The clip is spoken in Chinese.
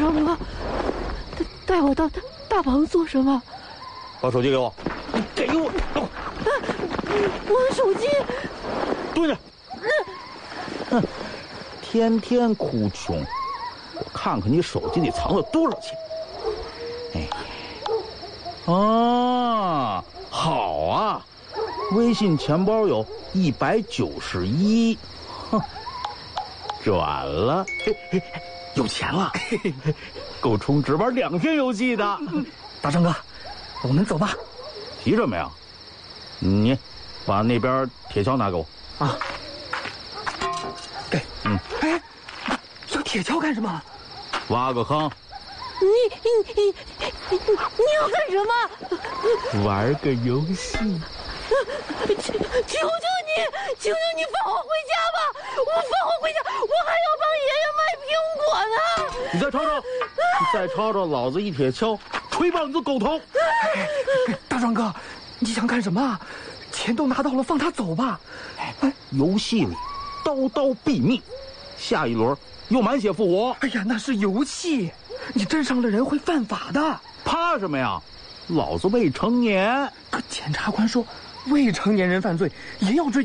壮哥，带我到大棚做什么？ 把手机给我，给我！ 我的手机。 蹲下。哼，天天哭穷，我看看你手机里藏了多少钱。哎，啊，好啊，微信钱包有191，哼，转了，有钱了，够充只玩2天游戏的。 大壮哥，我们走吧。 急什么呀？你把那边铁锹拿给我啊。给，哎，要铁锹干什么？ 挖个坑。 你要干什么？ 玩个游戏。 求求你放我回家吧！我放我回家，我还要帮爷爷卖苹果呢！ 你再吵吵，老子一铁锹锤爆你的狗头！ 大壮哥，你想干什么？钱都拿到了，放他走吧。 游戏里刀刀毙命，下一轮又满血复活。 哎呀，那是游戏，你真伤了人会犯法的。 怕什么呀？老子未成年。 可检察官说，未成年人犯罪也要追究。